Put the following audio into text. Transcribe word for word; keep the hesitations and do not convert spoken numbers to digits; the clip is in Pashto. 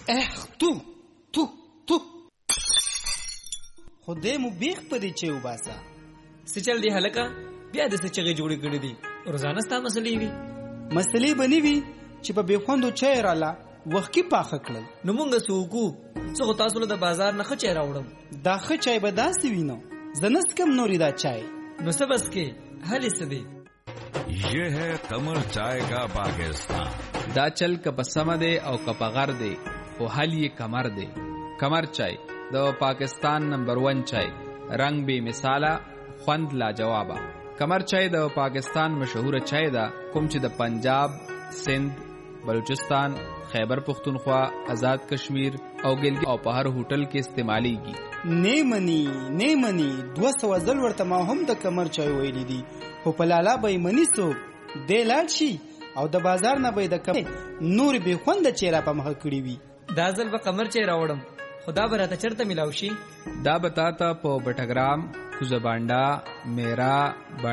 اخ تو تو تو خدای مو بیخ پدې چې وباسا څه چل دی هلکه بیا د څه چغې جوړې کړې دي روزانه ستا مسلې وي مسلې بنی وي چې په بېخوندو چای راله وخت کې پاخه کړل نو مونږ سوکو څه خو تاسو له د بازار نه ښه چای راوړم دا ښه چای به داسې وي نو زه نسکم نورې دا چای نو څه بس کې حل څه دی یہ ہے قمر چائے کا پاکستان دا چل که په سمه دی او که په غر دی خو حل یې کمر دی کمر چای د پاکستان نمبر ون چای رنگ بے مثاله خوند لاجوابه کمر چای د پاکستان مشهوره چای ده کوم چې د پنجاب سند بلوچستان خیبر پختونخوا آزاد کشمیر او ګلګت او په هر هوټل کې استعمالیږي نه مني نه مني دوه سوه ځل ورته ما هم د کمر چای ویلی دي خو په لالا به یې مني څوک دی لاړ شي او د بازار نه به یې د کمر نور بې خونده چیرې په مخه کړي وي دا ځل به قمر چای راوړم خدا به راته چېرته میلاو شي دا به تا ته په بټګرام کوزبانډا میرا